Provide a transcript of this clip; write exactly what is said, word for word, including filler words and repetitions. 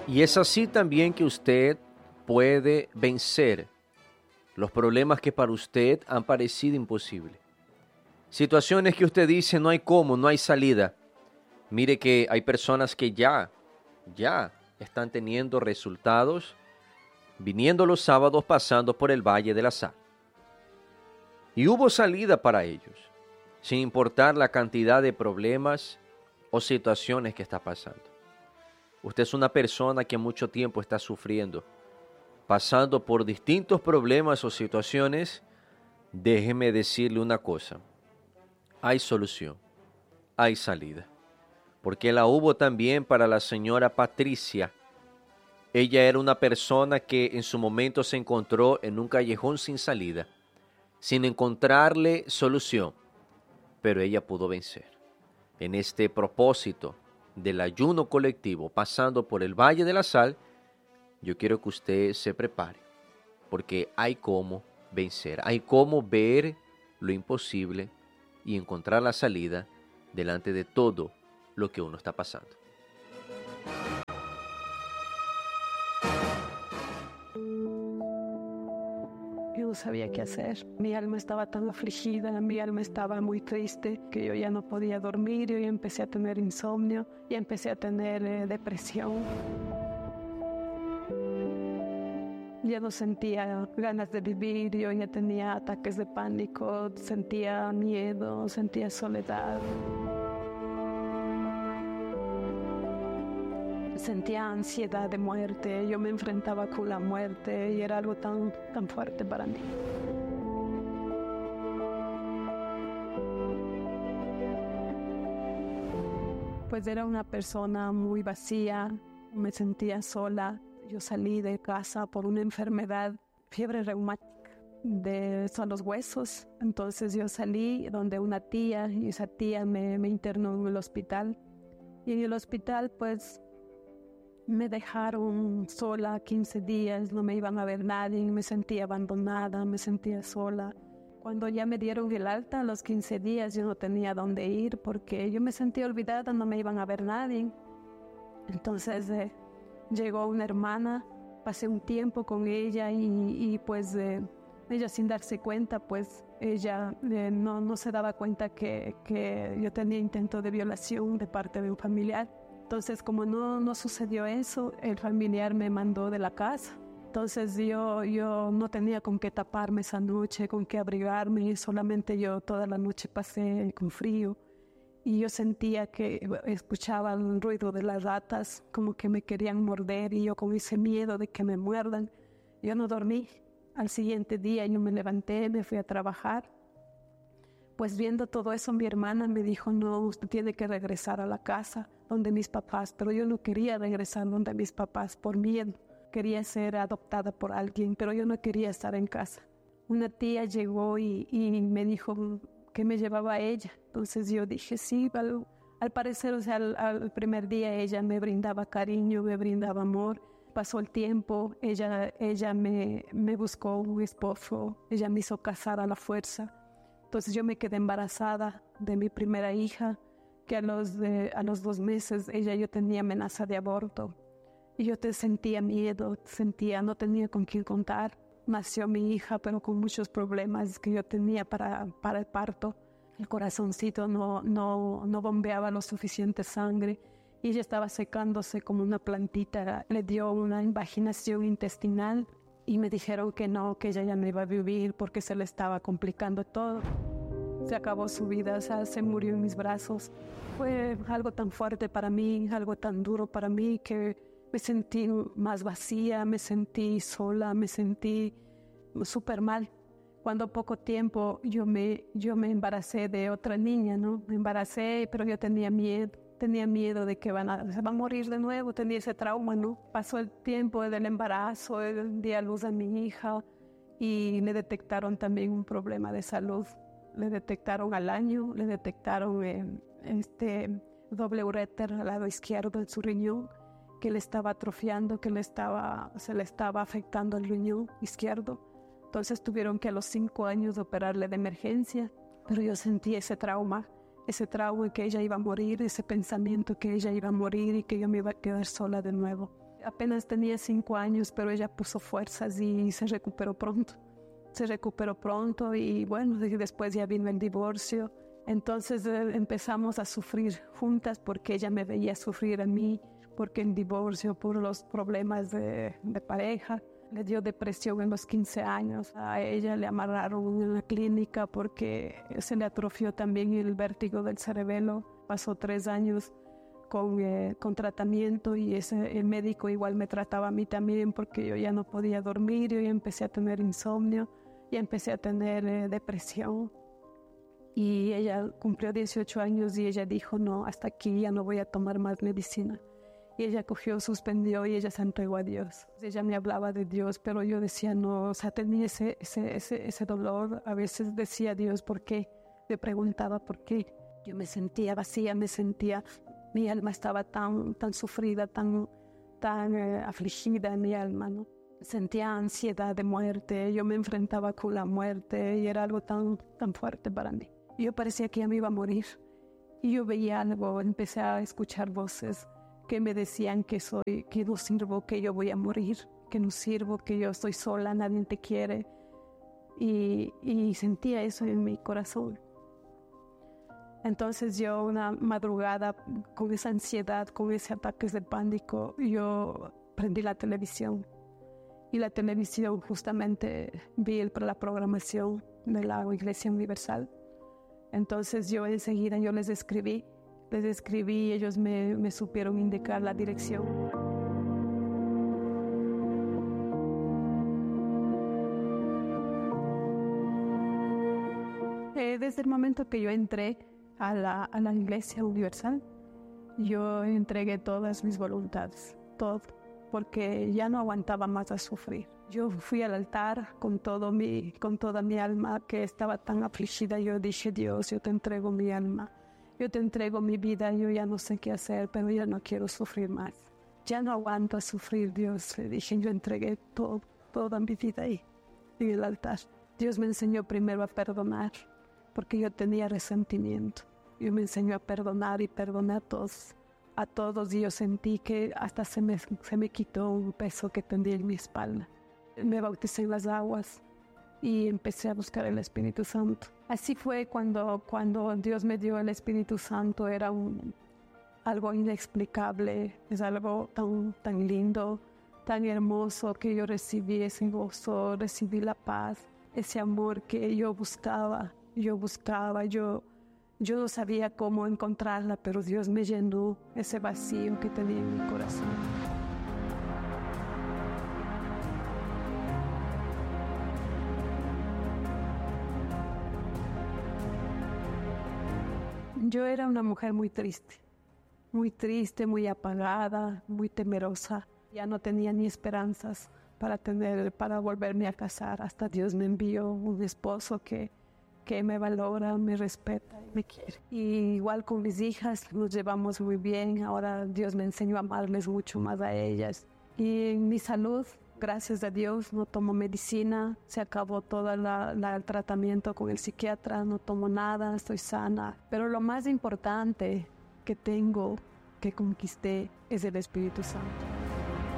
Y es así también que usted puede vencer los problemas que para usted han parecido imposibles. Situaciones que usted dice no hay cómo, no hay salida. Mire que hay personas que ya, ya están teniendo resultados viniendo los sábados pasando por el Valle de la Sal. Y hubo salida para ellos, sin importar la cantidad de problemas o situaciones que está pasando. Usted es una persona que mucho tiempo está sufriendo, pasando por distintos problemas o situaciones. Déjeme decirle una cosa, hay solución, hay salida, porque la hubo también para la señora Patricia. Ella era una persona que en su momento se encontró en un callejón sin salida, sin encontrarle solución, pero ella pudo vencer. En este propósito del ayuno colectivo, pasando por el Valle de la Sal, yo quiero que usted se prepare, porque hay cómo vencer, hay cómo ver lo imposible y encontrar la salida delante de todo lo que uno está pasando. Yo no sabía qué hacer. Mi alma estaba tan afligida, mi alma estaba muy triste que yo ya no podía dormir. Yo ya empecé a tener insomnio, ya empecé a tener eh, depresión. Ya no sentía ganas de vivir, yo ya tenía ataques de pánico, sentía miedo, sentía soledad. Sentía ansiedad de muerte, yo me enfrentaba con la muerte y era algo tan, tan fuerte para mí. Pues era una persona muy vacía, me sentía sola. Yo salí de casa por una enfermedad, fiebre reumática, de son los huesos. Entonces yo salí donde una tía y esa tía me, me internó en el hospital. Y en el hospital pues me dejaron sola quince días, no me iban a ver nadie, me sentía abandonada, me sentía sola. Cuando ya me dieron el alta, a los quince días yo no tenía dónde ir porque yo me sentía olvidada, no me iban a ver nadie. Entonces eh, llegó una hermana, pasé un tiempo con ella y, y pues eh, ella sin darse cuenta, pues ella eh, no, no se daba cuenta que, que yo tenía intento de violación de parte de un familiar. Entonces, como no, no sucedió eso, el familiar me mandó de la casa. Entonces yo, yo no tenía con qué taparme esa noche, con qué abrigarme, solamente yo toda la noche pasé con frío. Y yo sentía que escuchaba el ruido de las ratas, como que me querían morder, y yo con ese miedo de que me muerdan, yo no dormí. Al siguiente día yo me levanté, me fui a trabajar. Pues viendo todo eso, mi hermana me dijo, no, usted tiene que regresar a la casa donde mis papás, pero yo no quería regresar donde mis papás por miedo. Quería ser adoptada por alguien, pero yo no quería estar en casa. Una tía llegó y, y me dijo que me llevaba a ella. Entonces yo dije, sí, al, al parecer, o sea, al, al primer día ella me brindaba cariño, me brindaba amor. Pasó el tiempo, ella, ella me, me buscó un esposo, ella me hizo casar a la fuerza. Entonces yo me quedé embarazada de mi primera hija, que a los, de, a los dos meses ella yo tenía amenaza de aborto. Y yo te sentía miedo, sentía, no tenía con quién contar. Nació mi hija, pero con muchos problemas que yo tenía para, para el parto. El corazoncito no, no, no bombeaba lo suficiente sangre y ella estaba secándose como una plantita. Le dio una invaginación intestinal y me dijeron que no, que ella ya no iba a vivir porque se le estaba complicando todo. Se acabó su vida, o sea, se murió en mis brazos. Fue algo tan fuerte para mí, algo tan duro para mí que me sentí más vacía, me sentí sola, me sentí súper mal. Cuando poco tiempo yo me, yo me embaracé de otra niña, ¿no? Me embaracé, pero yo tenía miedo. Tenía miedo de que van a, se va a morir de nuevo, tenía ese trauma, ¿no? Pasó el tiempo del embarazo, di a luz a mi hija y le detectaron también un problema de salud. Le detectaron al año, le detectaron eh, este doble uréter al lado izquierdo de su riñón, que le estaba atrofiando, que le estaba, se le estaba afectando el riñón izquierdo. Entonces tuvieron que a los cinco años operarle de emergencia, pero yo sentí ese trauma, ese trauma que ella iba a morir, ese pensamiento que ella iba a morir y que yo me iba a quedar sola de nuevo. Apenas tenía cinco años, pero ella puso fuerzas y se recuperó pronto. Se recuperó pronto y bueno, después ya vino el divorcio. Entonces eh, empezamos a sufrir juntas porque ella me veía sufrir a mí, porque el divorcio, por los problemas de, de pareja. Le dio depresión en los quince años. A ella le amarraron en la clínica porque se le atrofió también el vértigo del cerebelo. Pasó tres años con, eh, con tratamiento y ese, el médico igual me trataba a mí también porque yo ya no podía dormir, yo ya empecé a tener insomnio, ya empecé a tener eh, depresión. Y ella cumplió dieciocho años y ella dijo, no, hasta aquí ya no voy a tomar más medicina. Y ella cogió, suspendió y ella se entregó a Dios. Ella me hablaba de Dios, pero yo decía no, o sea, tenía ese, ese, ese, ese dolor. A veces decía a Dios, ¿por qué? Le preguntaba por qué. Yo me sentía vacía, me sentía, mi alma estaba tan, tan sufrida, tan, tan eh, afligida en mi alma, ¿no? Sentía ansiedad de muerte, yo me enfrentaba con la muerte y era algo tan, tan fuerte para mí. Yo parecía que ya me iba a morir. Y yo veía algo, empecé a escuchar voces que me decían que soy, que no sirvo, que yo voy a morir, que no sirvo, que yo estoy sola, nadie te quiere. Y, y sentía eso en mi corazón. Entonces yo una madrugada con esa ansiedad, con ese ataques de pánico, yo prendí la televisión. Y la televisión justamente vi el, la programación de la Iglesia Universal. Entonces yo enseguida yo les escribí. Les escribí y ellos me, me supieron indicar la dirección. Eh, desde el momento que yo entré a la, a la Iglesia Universal, yo entregué todas mis voluntades, todo, porque ya no aguantaba más a sufrir. Yo fui al altar con, todo mi, con toda mi alma que estaba tan afligida. Yo dije, Dios, yo te entrego mi alma. Yo te entrego mi vida, yo ya no sé qué hacer, pero ya no quiero sufrir más. Ya no aguanto a sufrir, Dios. Le dije, yo entregué todo, toda mi vida ahí, en el altar. Dios me enseñó primero a perdonar, porque yo tenía resentimiento. Dios me enseñó a perdonar y perdoné a todos, a todos. Y yo sentí que hasta se me, se me quitó un peso que tenía en mi espalda. Me bauticé en las aguas y empecé a buscar el Espíritu Santo. Así fue cuando, cuando Dios me dio el Espíritu Santo. Era un, algo inexplicable, es algo tan, tan lindo, tan hermoso que yo recibí ese gozo, recibí la paz, ese amor que yo buscaba, yo buscaba, yo, yo no sabía cómo encontrarla, pero Dios me llenó ese vacío que tenía en mi corazón. Yo era una mujer muy triste, muy triste, muy apagada, muy temerosa. Ya no tenía ni esperanzas para tener, para volverme a casar. Hasta Dios me envió un esposo que, que me valora, me respeta y me quiere. Y igual con mis hijas nos llevamos muy bien. Ahora Dios me enseñó a amarles mucho más a ellas. Y en mi salud, gracias a Dios, no tomo medicina. Se acabó todo la, la, el tratamiento con el psiquiatra. No tomo nada, estoy sana. Pero lo más importante que tengo, que conquisté, es el Espíritu Santo.